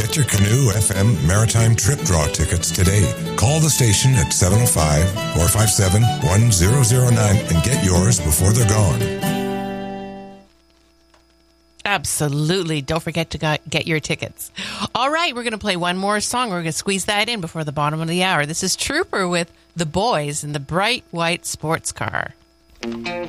Get your Canoe FM Maritime Trip Draw tickets today. Call the station at 705-457-1009 and get yours before they're gone. Absolutely. Don't forget to get your tickets. All right, we're going to play one more song. We're going to squeeze that in before the bottom of the hour. This is Trooper with The Boys in the Bright White Sports Car.